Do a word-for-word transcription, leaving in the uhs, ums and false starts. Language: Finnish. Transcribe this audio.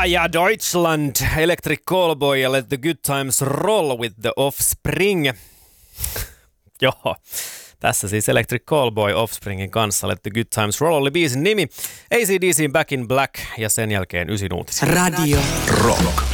ja Deutschland, Electric Callboy ja Let the Good Times Roll with the Offspring. Joo, tässä siis Electric Callboy Offspringin kanssa Let the Good Times Roll oli biisin nimi. A C D C:n Back in Black ja sen jälkeen ysin uutisia. Radio Rock.